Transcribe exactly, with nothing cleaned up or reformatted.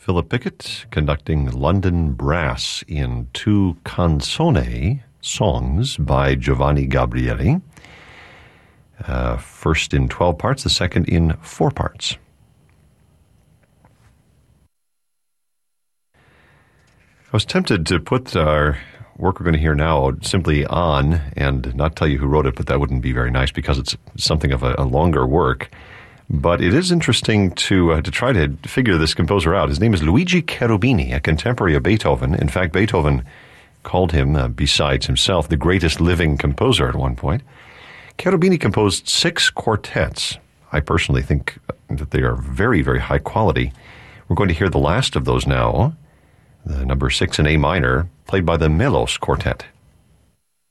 Philip Pickett conducting London Brass in two canzone songs by Giovanni Gabrieli. Uh, first in twelve parts, the second in four parts. I was tempted to put our work we're going to hear now simply on and not tell you who wrote it, but that wouldn't be very nice because it's something of a, a longer work. But it is interesting to uh, to try to figure this composer out. His name is Luigi Cherubini, a contemporary of Beethoven. In fact, Beethoven called him, uh, besides himself, the greatest living composer at one point. Cherubini composed six quartets. I personally think that they are very, very high quality. We're going to hear the last of those now, the number six in A minor, played by the Melos Quartet.